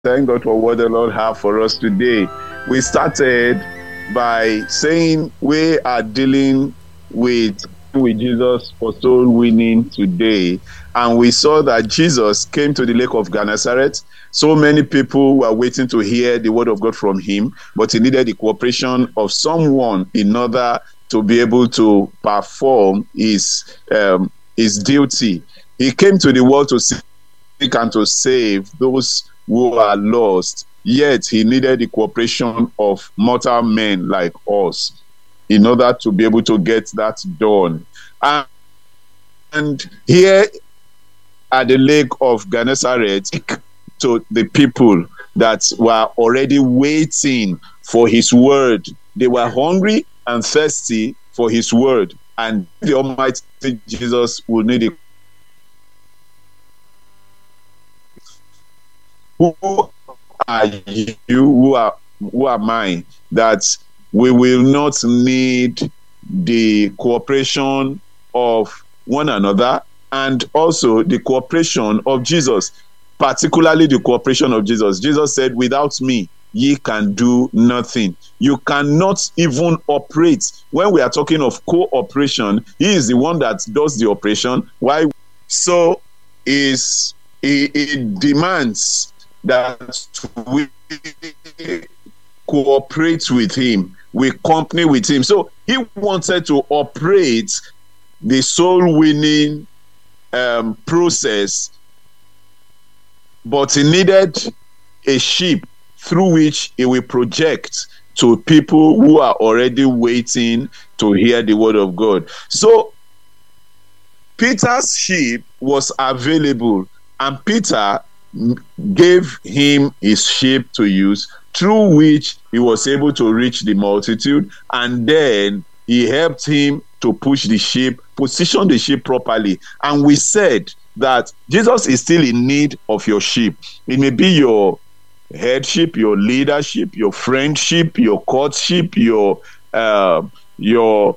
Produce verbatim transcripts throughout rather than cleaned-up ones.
Thank God for what the Lord have for us today. We started by saying we are dealing with with Jesus for soul winning today, and we saw that Jesus came to the lake of Gennesaret. So many people were waiting to hear the word of God from him, but he needed the cooperation of someone in order to be able to perform his um, his duty. He came to the world to seek and to save those who are lost, yet he needed the cooperation of mortal men like us in order to be able to get that done. And, and here at the lake of Gennesaret, to the people that were already waiting for his word. They were hungry and thirsty for his word, and the Almighty Jesus will need it. Who are you? Who are who am I? That we will not need the cooperation of one another, and also the cooperation of Jesus, particularly the cooperation of Jesus. Jesus said, "Without me, ye can do nothing." You cannot even operate. When we are talking of cooperation, he is the one that does the operation. Why? So is it, it demands that we cooperate with him, we company with him. So he wanted to operate the soul winning um, process, but he needed a ship through which he will project to people who are already waiting to hear the word of God. So Peter's ship was available, and Peter gave him his ship to use, through which he was able to reach the multitude, and then he helped him to push the ship, position the ship properly. And we said that Jesus is still in need of your ship. It may be your headship, your leadership, your friendship, your courtship, your uh, your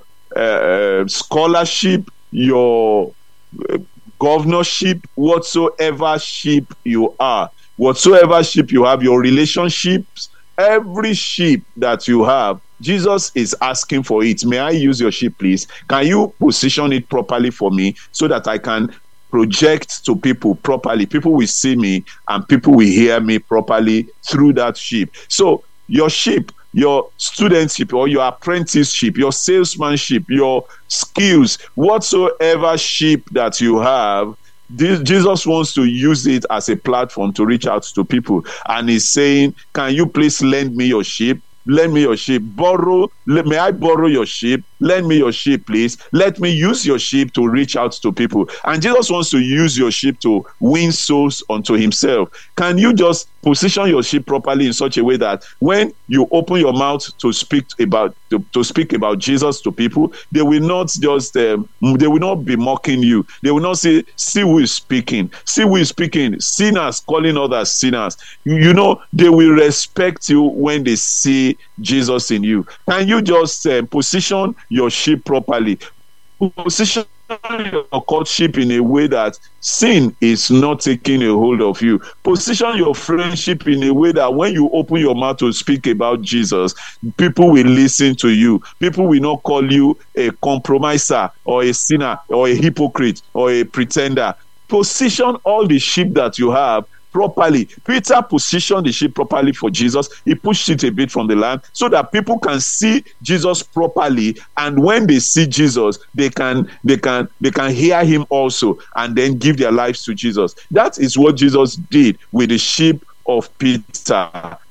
uh, scholarship, your uh, governorship, whatsoever ship you are, whatsoever ship you have, your relationships, every ship that you have, Jesus is asking for it. May I use your ship, please? Can you position it properly for me so that I can project to people properly? People will see me and people will hear me properly through that ship. So your ship, your studentship or your apprenticeship, your salesmanship, your skills, whatsoever ship that you have, this, Jesus wants to use it as a platform to reach out to people. And he's saying, can you please lend me your ship? Lend me your ship. Borrow. Let, may I borrow your ship? Lend me your ship, please. Let me use your ship to reach out to people. And Jesus wants to use your ship to win souls unto himself. Can you just position your ship properly in such a way that when you open your mouth to speak about to, to speak about Jesus to people, they will not just um, they will not be mocking you. They will not say, "See who is speaking. See who is speaking." Sinners calling others sinners. You, you know, they will respect you when they see Jesus in you. Can you just uh, position your ship properly? Position your courtship in a way that sin is not taking a hold of you. Position your friendship in a way that when you open your mouth to speak about Jesus, people will listen to you. People will not call you a compromiser or a sinner or a hypocrite or a pretender. Position all the sheep that you have properly. Peter positioned the ship properly for Jesus. He pushed it a bit from the land so that people can see Jesus properly, and when they see Jesus, they can they can they can hear him also, and then give their lives to Jesus. That is what Jesus did with the ship of Peter,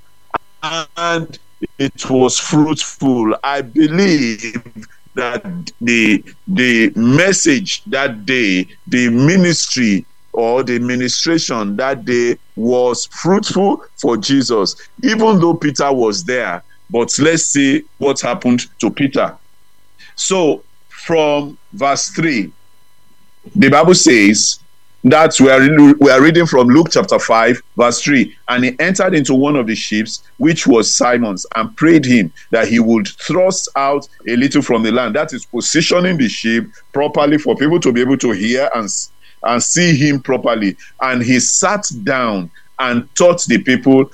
and it was fruitful. I believe that the the message that day, the ministry or the administration that day was fruitful for Jesus, even though Peter was there. But let's see what happened to Peter. So from verse three, the Bible says that we are, we are reading from Luke chapter five, verse three. And he entered into one of the ships, which was Simon's, and prayed him that he would thrust out a little from the land. That is positioning the ship properly for people to be able to hear and and see him properly. And he sat down and taught the people